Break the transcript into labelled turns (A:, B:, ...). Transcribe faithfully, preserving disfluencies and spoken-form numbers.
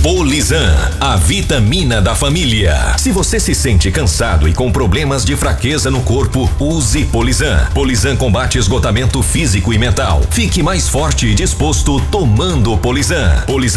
A: Polizan, a vitamina da família. Se você se sente cansado e com problemas de fraqueza no corpo, use Polizan. Polizan combate esgotamento físico e mental. Fique mais forte e disposto tomando Polizan. Polizan